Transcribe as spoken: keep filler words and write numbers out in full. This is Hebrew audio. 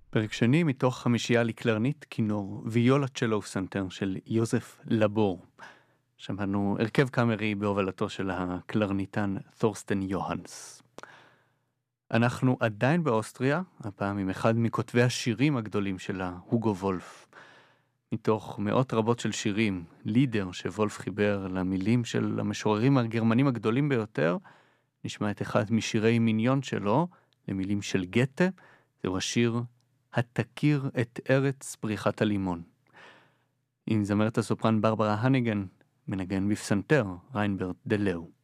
פרק שני מתוך חמישייה לקלרנית, כינור ויולה צ'לו ופסנתר של יוזף לבור. שמענו הרכב קאמרי בהובלתו של הקלרניתן תורסטן יוהנס. אנחנו עדיין באוסטריה, הפעם עם אחד מכותבי השירים הגדולים שלה, הוגו וולף. מתוך מאות רבות של שירים, לידר שוולף חיבר למילים של המשוררים הגרמנים הגדולים ביותר, נשמע את אחד משירי מיניון שלו, למילים של גתה, זהו השיר התכיר את ארץ פריחת הלימון. עם זמרת הסופרן ברברה הניגן, מנגן בפסנתר, ריינברד דלאו.